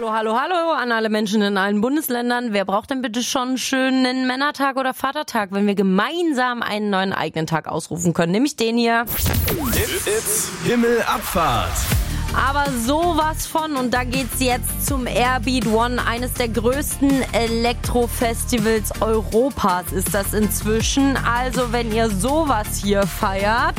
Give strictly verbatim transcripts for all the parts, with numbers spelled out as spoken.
Hallo, hallo, hallo an alle Menschen in allen Bundesländern. Wer braucht denn bitte schon einen schönen Männertag oder Vatertag, wenn wir gemeinsam einen neuen eigenen Tag ausrufen können? Nämlich den hier. It's, it's Himmelabfahrt. Aber sowas von, und da geht's jetzt zum Airbeat One, eines der größten Elektrofestivals Europas ist das inzwischen. Also wenn ihr sowas hier feiert,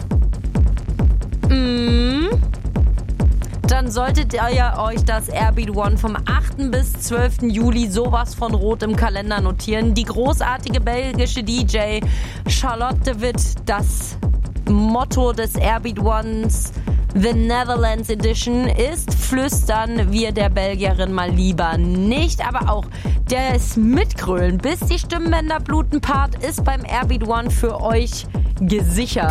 mm, dann solltet ihr euch das Airbeat One vom achten bis zwölften Juli sowas von rot im Kalender notieren. Die großartige belgische D J Charlotte de Witt, das Motto des Airbeat Ones, The Netherlands Edition, ist flüstern wir der Belgierin mal lieber nicht, aber auch das Mitgrölen, bis die Stimmbänder bluten Part ist beim Airbeat One für euch gesichert.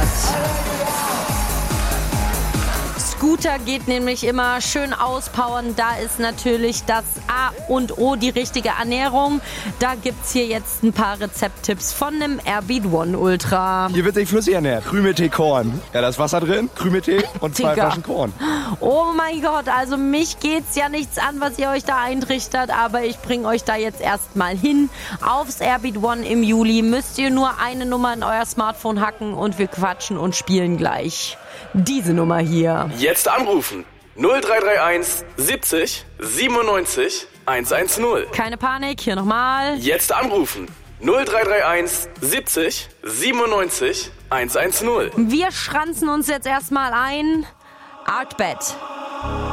Scooter geht nämlich immer schön auspowern. Da ist natürlich das A und O die richtige Ernährung. Da gibt's hier jetzt ein paar Rezepttipps von dem Airbeat One Ultra. Hier wird sich flüssig ernährt. Krümeltee, Korn. Ja, da ist Wasser drin, Krümeltee und zwei Digga. Flaschen Korn. Oh mein Gott, also mich geht's ja nichts an, was ihr euch da eintrichtert, aber ich bringe euch da jetzt erstmal hin. Aufs Airbeat One im Juli müsst ihr nur eine Nummer in euer Smartphone hacken und wir quatschen und spielen gleich. Diese Nummer hier. Jetzt anrufen. null drei drei eins siebzig siebenundneunzig hundertzehn. Keine Panik, hier nochmal. Jetzt anrufen. null drei drei eins siebzig siebenundneunzig hundertzehn. Wir schranzen uns jetzt erstmal ein. Artbed.